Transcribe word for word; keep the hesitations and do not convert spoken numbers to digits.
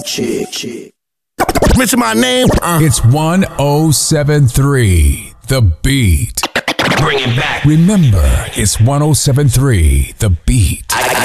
Chick, chick. Mention my name. Uh. It's one oh seven three, The Beat. Bring it back. Remember, it's one oh seven three, The Beat. I